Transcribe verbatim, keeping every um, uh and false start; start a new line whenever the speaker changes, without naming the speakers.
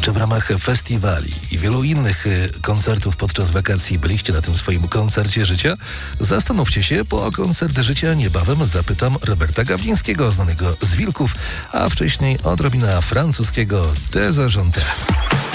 jeszcze w ramach festiwali i wielu innych koncertów podczas wakacji byliście na tym swoim koncercie życia, zastanówcie się, po koncert życia niebawem zapytam Roberta Gawlińskiego, znanego z Wilków, a wcześniej odrobina francuskiego Des Argentins.